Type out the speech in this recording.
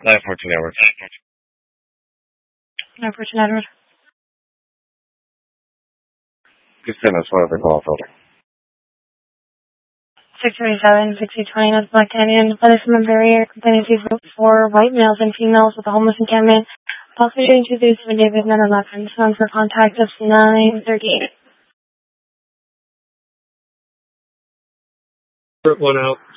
914 Edward. 914 Edward. Just send us one of the call filter. 637, 6020 North Black Canyon. Weathersman Barrier complaining for white males and females with a homeless encampment. Possibly doing 237 David 911. Sounds for contact of 938. One out.